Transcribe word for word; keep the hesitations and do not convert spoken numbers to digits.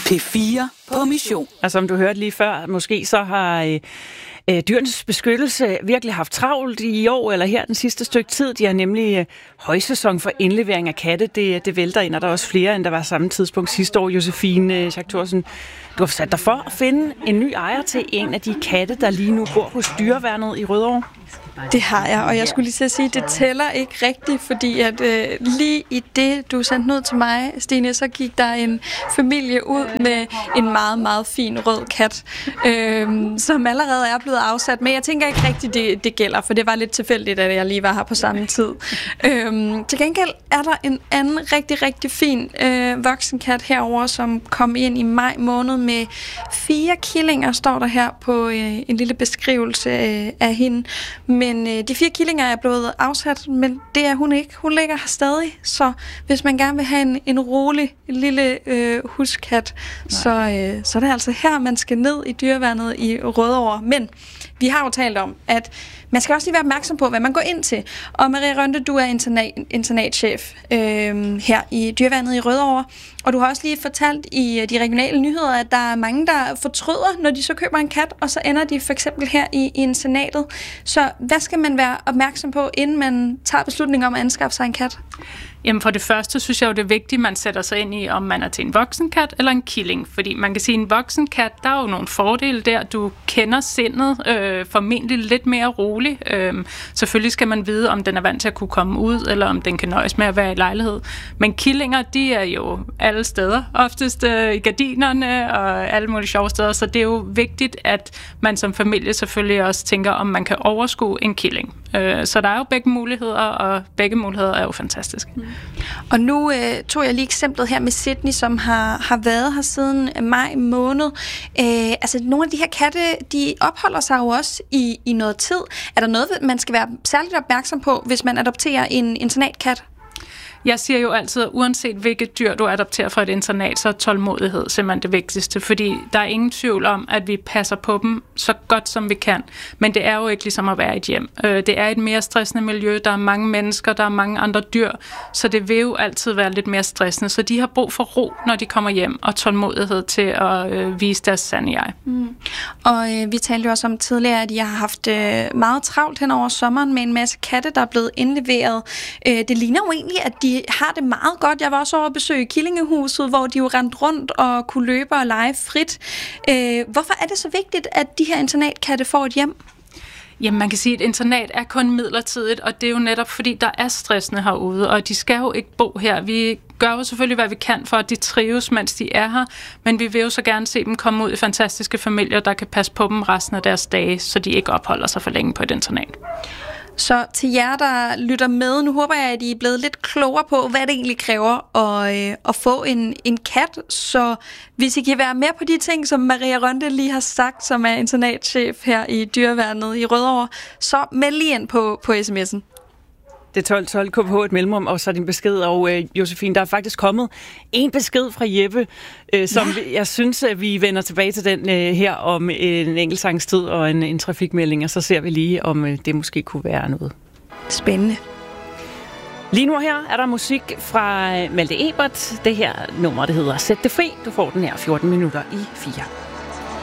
P fire på mission. Og som du hørte lige før, måske så har øh, øh, Dyrenes Beskyttelse virkelig haft travlt i år, eller her den sidste stykke tid. De har nemlig øh, højsæson for indlevering af katte. Det, det vælter ind, og der er også flere, end der var samme tidspunkt sidste år. Josefine øh, Schack Thorsen, du har sat dig for at finde en ny ejer til en af de katte, der lige nu bor hos Dyreværnet i Rødovre. Det har jeg, og jeg skulle lige til at sige, at det tæller ikke rigtigt, fordi at øh, lige i det, du sendte ud til mig, Stine, så gik der en familie ud med en meget, meget fin rød kat, øh, som allerede er blevet afsat. Men jeg tænker ikke rigtigt, det, det gælder, for det var lidt tilfældigt, at jeg lige var her på samme tid. Øh, til gengæld er der en anden rigtig, rigtig fin øh, voksenkat herover, som kom ind i maj måned med fire killinger, står der her på øh, en lille beskrivelse øh, af hende. Men øh, de fire killinger er blevet afsat, men det er hun ikke. Hun ligger her stadig, så hvis man gerne vil have en, en rolig lille øh, huskat, så, øh, så er det altså her, man skal ned i Dyreværnet i Rødovre. Men vi har jo talt om, at man skal også lige være opmærksom på, hvad man går ind til. Og Marie Rønde, du er internat, internatchef øh, her i Dyreværnet i Rødovre, og du har også lige fortalt i de regionale nyheder, at der er mange, der fortryder, når de så køber en kat, og så ender de for eksempel her i, i internatet. Så hvad skal man være opmærksom på, inden man tager beslutning om at anskaffe sig en kat? Jamen for det første synes jeg jo, det er vigtigt, at man sætter sig ind i, om man er til en voksen kat eller en killing. Fordi man kan sige, at en voksen kat, der er jo nogle fordele der. Du kender sindet øh, formentlig lidt mere roligt. Øh, selvfølgelig skal man vide, om den er vant til at kunne komme ud, eller om den kan nøjes med at være i lejlighed. Men killinger, de er jo alle steder. Oftest øh, i gardinerne og alle mulige sjove steder. Så det er jo vigtigt, at man som familie selvfølgelig også tænker, om man kan overskue en killing. Øh, så der er jo begge muligheder, og begge muligheder er jo fantastiske. Mm. Og nu øh, tog jeg lige eksemplet her med Sydney, som har, har været her siden maj måned. Øh, altså nogle af de her katte, de opholder sig jo også i, i noget tid. Er der noget, man skal være særligt opmærksom på, hvis man adopterer en internatkat? Jeg siger jo altid, at uanset hvilket dyr du adopterer fra et internat, så er tålmodighed simpelthen det vigtigste, fordi der er ingen tvivl om, at vi passer på dem så godt som vi kan, men det er jo ikke ligesom at være i et hjem. Det er et mere stressende miljø, der er mange mennesker, der er mange andre dyr, så det vil jo altid være lidt mere stressende, så de har brug for ro, når de kommer hjem, og tålmodighed til at øh, vise deres sande jeg. Mm. Og øh, vi talte jo også om tidligere, at jeg har haft øh, meget travlt hen over sommeren med en masse katte, der er blevet indleveret. Øh, det ligner jo egentlig, at de har det meget godt. Jeg var også over at besøge Killingehuset, hvor de jo rendte rundt og kunne løbe og lege frit. Øh, hvorfor er det så vigtigt, at de her internatkatte får et hjem? Jamen, man kan sige, at et internat er kun midlertidigt, og det er jo netop fordi, der er stressende herude, og de skal jo ikke bo her. Vi gør jo selvfølgelig, hvad vi kan for, at de trives, mens de er her, men vi vil jo så gerne se dem komme ud i fantastiske familier, der kan passe på dem resten af deres dage, så de ikke opholder sig for længe på et internat. Så til jer, der lytter med, nu håber jeg, at I er blevet lidt klogere på, hvad det egentlig kræver at, øh, at få en, en kat. Så hvis I kan være med på de ting, som Maria Rønde lige har sagt, som er internatchef her i Dyreværnet i Rødovre, så meld lige ind på, på sms'en. Det er tolv tolv K P H et mellemrum, og så din besked. Og øh, Josefine, der er faktisk kommet en besked fra Jeppe, øh, som ja. vi, jeg synes, at vi vender tilbage til den øh, her om en enkeltsangstid og en, en trafikmelding, og så ser vi lige, om øh, det måske kunne være noget. Spændende. Lige nu her er der musik fra Malte Ebert. Det her nummer, det hedder Sæt det fri. Du får den her fjorten minutter i fire.